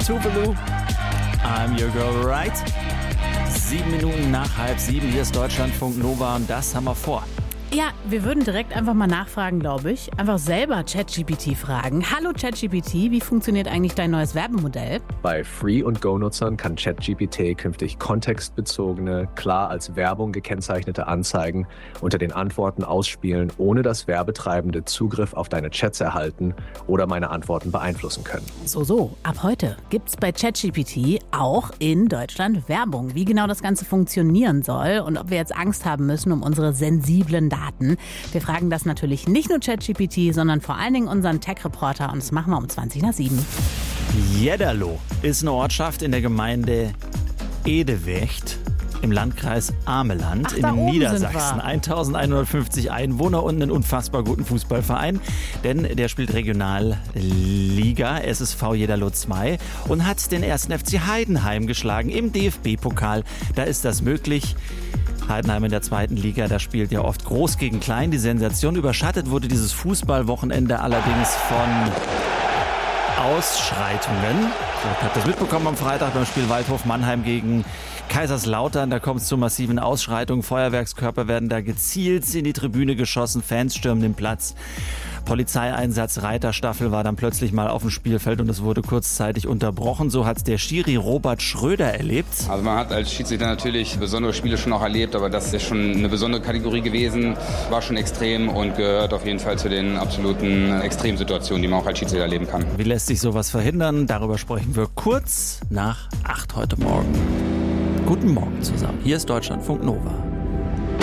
Tuvalu, I'm your girl right. 7 Minuten nach 6:30, hier ist Deutschlandfunk Nova und das haben wir vor. Ja, wir würden direkt einfach mal nachfragen, glaube ich. Einfach selber ChatGPT fragen. Hallo ChatGPT, wie funktioniert eigentlich dein neues Werbemodell? Bei Free- und Go-Nutzern kann ChatGPT künftig kontextbezogene, klar als Werbung gekennzeichnete Anzeigen unter den Antworten ausspielen, ohne dass Werbetreibende Zugriff auf deine Chats erhalten oder meine Antworten beeinflussen können. So, ab heute gibt's bei ChatGPT auch in Deutschland Werbung. Wie genau das Ganze funktionieren soll und ob wir jetzt Angst haben müssen um unsere sensiblen Daten. Wir fragen das natürlich nicht nur ChatGPT, sondern vor allen Dingen unseren Tech-Reporter und das machen wir um 7:20. Jedderloh ist eine Ortschaft in der Gemeinde Edewecht im Landkreis Ameland in Niedersachsen. 1150 Einwohner und einen unfassbar guten Fußballverein, denn der spielt Regionalliga SSV Jedderloh 2 und hat den 1. FC Heidenheim geschlagen im DFB-Pokal. Da ist das möglich. Heidenheim in der 2. Liga, da spielt ja oft groß gegen klein. Die Sensation überschattet wurde dieses Fußballwochenende allerdings von Ausschreitungen. Ich habe das mitbekommen am Freitag beim Spiel Waldhof Mannheim gegen Kaiserslautern. Da kommt es zu massiven Ausschreitungen. Feuerwerkskörper werden da gezielt in die Tribüne geschossen. Fans stürmen den Platz. Polizeieinsatz Reiterstaffel war dann plötzlich mal auf dem Spielfeld und es wurde kurzzeitig unterbrochen. So hat es der Schiri Robert Schröder erlebt. Also man hat als Schiedsrichter natürlich besondere Spiele schon auch erlebt, aber das ist schon eine besondere Kategorie gewesen. War schon extrem und gehört auf jeden Fall zu den absoluten Extremsituationen, die man auch als Schiedsrichter erleben kann. Wie lässt sich sowas verhindern? Darüber sprechen wir kurz nach 8 heute Morgen. Guten Morgen zusammen. Hier ist Deutschlandfunk Nova.